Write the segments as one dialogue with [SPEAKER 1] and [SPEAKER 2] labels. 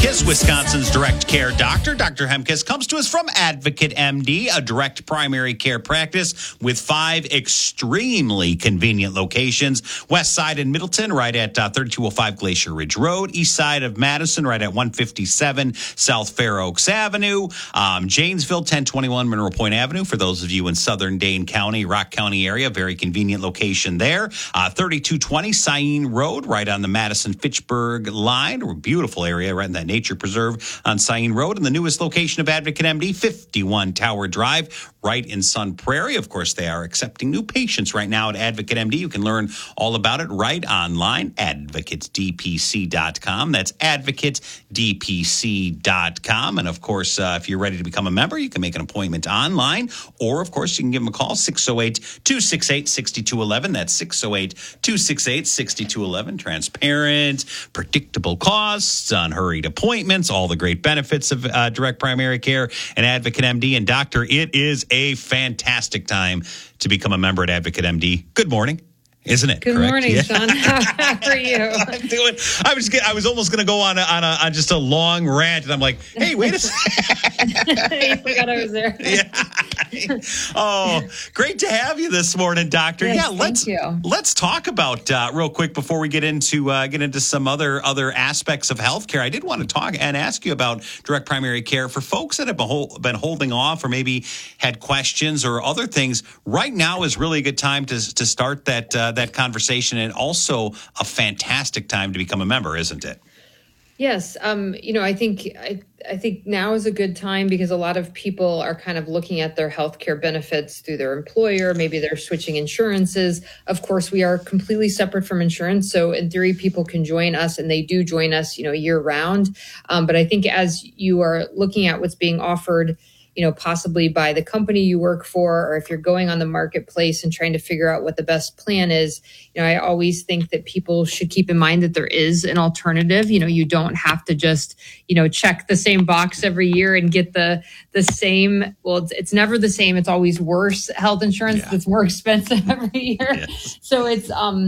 [SPEAKER 1] Hemkes, Wisconsin's direct care doctor. Dr. Hemkes comes to us from Advocate MD, a direct primary care practice with 5 extremely convenient locations. West side in Middleton, right at 3205 Glacier Ridge Road. East side of Madison, right at 157 South Fair Oaks Avenue. Janesville, 1021 Mineral Point Avenue. For those of you in southern Dane County, Rock County area, very convenient location there. 3220 Cyene Road, right on the Madison-Fitchburg line. A beautiful area, right in that nature preserve on Cyene Road. And the newest location of Advocate MD, 51 Tower Drive, right in Sun Prairie. Of course, they are accepting new patients right now at Advocate MD. You can learn all about it right online, advocatedpc.com. That's advocatedpc.com. And of course, if you're ready to become a member, you can make an appointment online, or of course, you can give them a call, 608-268-6211. That's 608-268-6211. Transparent, predictable costs, unhurried appointments, all the great benefits of direct primary care and Advocate MD. And doctor, it is a fantastic time to become a member at Advocate MD. Good morning. Isn't it?
[SPEAKER 2] Good
[SPEAKER 1] correct?
[SPEAKER 2] morning, Sean. How are you?
[SPEAKER 1] I'm doing. I was almost going to go on just a long rant, and I'm like, hey, wait a second.
[SPEAKER 2] You forgot I was there.
[SPEAKER 1] Yeah. Oh, great to have you this morning, Doctor.
[SPEAKER 2] Yes,
[SPEAKER 1] Let's talk about real quick before we get into some other aspects of healthcare. I did want to talk and ask you about direct primary care for folks that have been holding off or maybe had questions or other things. Right now is really a good time to start that conversation, and also a fantastic time to become a member, isn't it?
[SPEAKER 2] Yes. I think now is a good time because a lot of people are kind of looking at their healthcare benefits through their employer. Maybe they're switching insurances. Of course, we are completely separate from insurance. So in theory, people can join us, and they do join us, year round. But I think as you are looking at what's being offered, possibly by the company you work for, or if you're going on the marketplace and trying to figure out what the best plan is, I always think that people should keep in mind that there is an alternative. You don't have to just, check the same box every year and get the same. Well, it's never the same. It's always worse health insurance that's more expensive every year. Yes. So it's,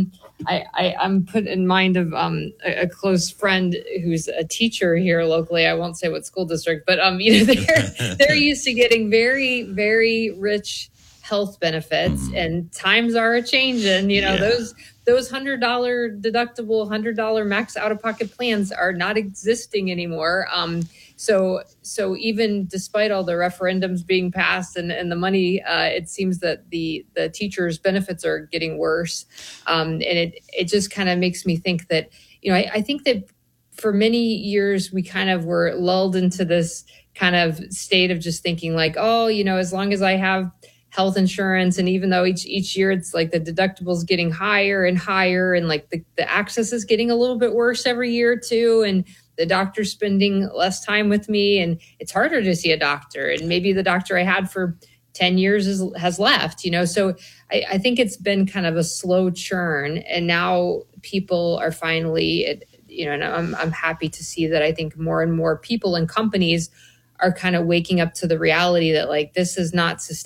[SPEAKER 2] I'm put in mind of a close friend who's a teacher here locally. I won't say what school district, but they're used to getting very, very rich health benefits, and times are a changing. Those $100 deductible, $100 max out of pocket plans are not existing anymore. So even despite all the referendums being passed and the money, it seems that the teachers' benefits are getting worse. And it just kind of makes me think that, I think that for many years, we kind of were lulled into this kind of state of just thinking like, as long as I have health insurance, and even though each year it's like the deductible's getting higher and higher, and like the access is getting a little bit worse every year too, and the doctor's spending less time with me, and it's harder to see a doctor, and maybe the doctor I had for 10 years has left, so I think it's been kind of a slow churn, and now people are finally, and I'm happy to see that I think more and more people and companies are kind of waking up to the reality that like this is not sustainable.